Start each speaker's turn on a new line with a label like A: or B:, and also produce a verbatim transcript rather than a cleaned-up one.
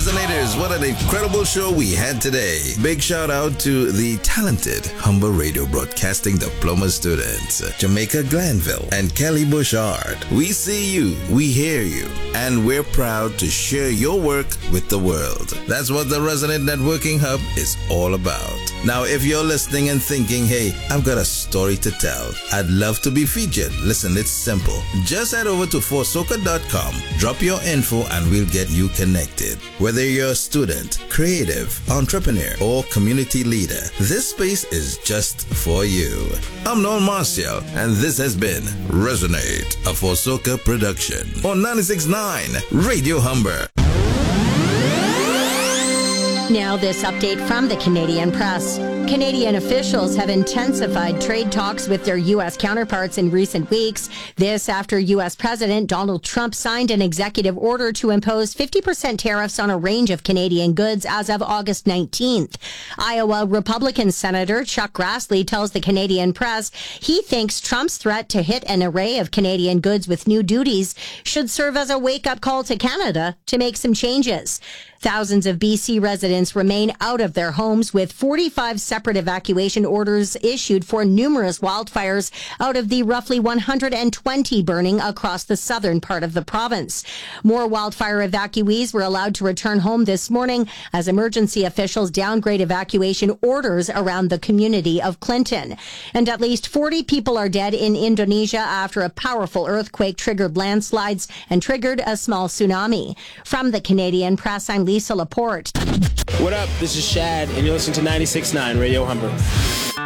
A: Resonators, what an incredible show we had today. Big shout out to the talented Humber Radio Broadcasting Diploma students, Jamaica Glanville and Kelly Bouchard. We see you, we hear you, and we're proud to share your work with the world. That's what the Resonate Networking Hub is all about. Now, if you're listening and thinking, hey, I've got a story to tell, I'd love to be featured. Listen, it's simple. Just head over to for soca dot com, drop your info, and we'll get you connected. Whether you're a student, creative, entrepreneur, or community leader, this space is just for you. I'm Noel Marcial, and this has been Resonate, a For Soca production on ninety-six point nine Radio Humber.
B: Now this update from the Canadian Press. Canadian officials have intensified trade talks with their U S counterparts in recent weeks. This after U S President Donald Trump signed an executive order to impose fifty percent tariffs on a range of Canadian goods as of August nineteenth. Iowa Republican Senator Chuck Grassley tells the Canadian Press he thinks Trump's threat to hit an array of Canadian goods with new duties should serve as a wake-up call to Canada to make some changes. Thousands of B C residents remain out of their homes with forty-five separate evacuation orders issued for numerous wildfires out of the roughly one hundred twenty burning across the southern part of the province. More wildfire evacuees were allowed to return home this morning as emergency officials downgrade evacuation orders around the community of Clinton. And at least forty people are dead in Indonesia after a powerful earthquake triggered landslides and triggered a small tsunami. From the Canadian Press, I'm Lisa Laporte.
C: What up? This is Shad, and you're listening to ninety-six point nine Radio Humber.